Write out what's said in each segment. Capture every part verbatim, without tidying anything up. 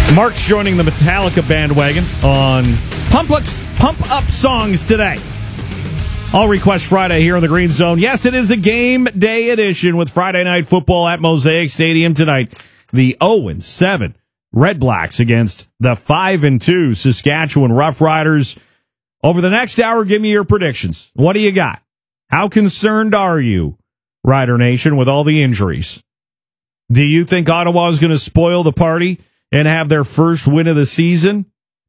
Mark's joining the Metallica bandwagon on Pump Up, Pump Up songs today. All Request Friday here in the Green Zone. Yes, it is a game day edition with Friday Night Football at Mosaic Stadium tonight. The oh and seven Red Blacks against the five and two Saskatchewan Roughriders. Over the next hour, give me your predictions. What do you got? How concerned are you, Rider Nation, with all the injuries? Do you think Ottawa is going to spoil the party and have their first win of the season?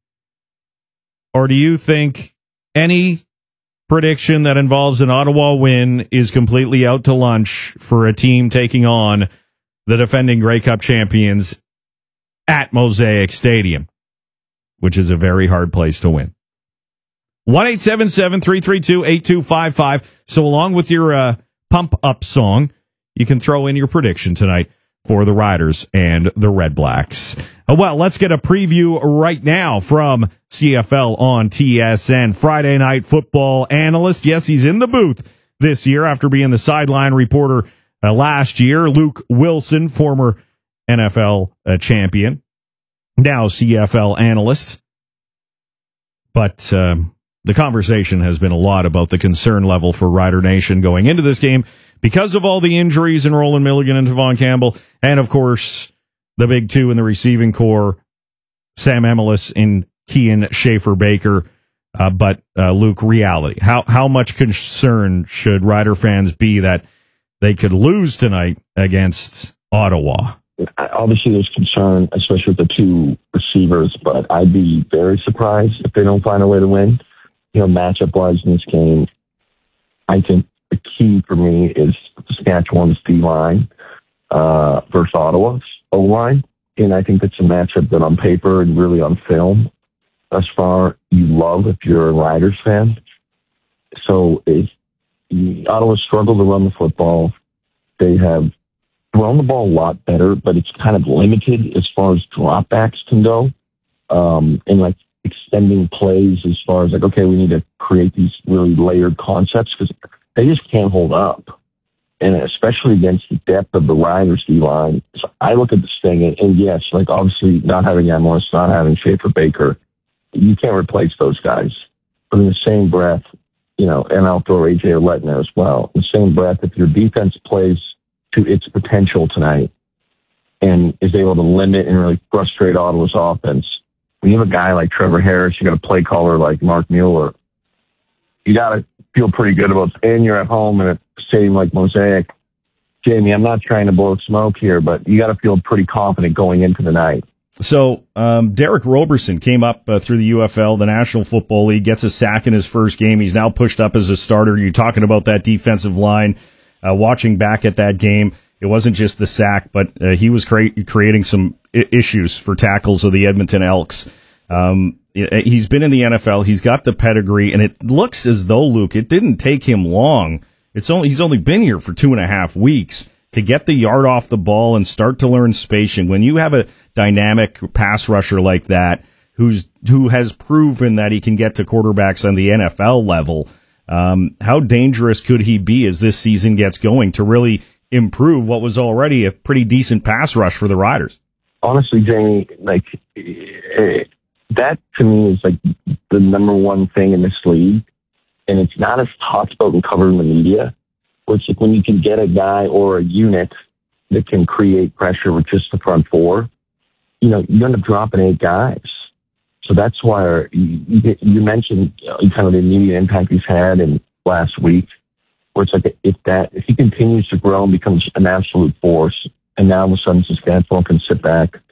Or do you think any prediction that involves an Ottawa win is completely out to lunch for a team taking on the defending Grey Cup champions at Mosaic Stadium, which is a very hard place to win? one eight seven seven, three three two, eight two five five. So along with your uh, Pump Up song, you can throw in your prediction tonight for the Riders and the Red Blacks. Well, let's get a preview right now from C F L on T S N. Friday Night Football analyst. Yes, he's in the booth this year after being the sideline reporter uh, last year. Luke Wilson, former N F L uh, champion, now C F L analyst. But um, the conversation has been a lot about the concern level for Rider Nation going into this game because of all the injuries in Roland Milligan and Tavon Campbell, and, of course, the big two in the receiving core, Sam Emilus and Kian Schaefer-Baker. Uh, but, uh, Luke, reality. How how much concern should Rider fans be that they could lose tonight against Ottawa? Obviously, there's concern, especially with the two receivers, but I'd be very surprised if they don't find a way to win. You know, matchup-wise in this game, I think the key for me is Saskatchewan's D-line uh, versus Ottawa's O-line. And I think that's a matchup that on paper and really on film, thus far, you love if you're a Riders fan. So if Ottawa struggled to run the football, they have thrown the ball a lot better, but it's kind of limited as far as dropbacks can go. Um, and like extending plays as far as like, okay, we need to create these really layered concepts because they just can't hold up. And especially against the depth of the Riders D-line. So I look at this thing and, and yes, like obviously not having Emilus, not having Schaefer-Baker, you can't replace those guys. But in the same breath, you know, and I'll throw A J Ouellette in there as well. In the same breath, if your defense plays to its potential tonight and is able to limit and really frustrate Ottawa's offense, when you have a guy like Trevor Harris, you got a play caller like Mark Mueller, you got to feel pretty good about it. And you're at home in a stadium like Mosaic. Jamie, I'm not trying to blow smoke here, but you got to feel pretty confident going into the night. So um, Derek Roberson came up uh, through the U F L, the National Football League, gets a sack in his first game. He's now pushed up as a starter. You're talking about that defensive line. Uh, watching back at that game, it wasn't just the sack, but uh, he was cre- creating some I- issues for tackles of the Edmonton Elks. Um, he's been in the N F L. He's got the pedigree, and it looks as though, Luke, it didn't take him long. It's only he's only been here for two and a half weeks to get the yard off the ball and start to learn spacing. When you have a dynamic pass rusher like that, who's who has proven that he can get to quarterbacks on the N F L level, um, how dangerous could he be as this season gets going to really improve what was already a pretty decent pass rush for the Riders? Honestly, Jamie, like eh, that to me is like the number one thing in this league, and it's not as talked about and covered in the media. Which like when you can get a guy or a unit that can create pressure with just the front four, you know, you end up dropping eight guys. So that's why you, you mentioned you know, kind of the immediate impact he's had in last week, where it's like if that if he continues to grow and becomes an absolute force, and now all of a sudden Saskatchewan can sit back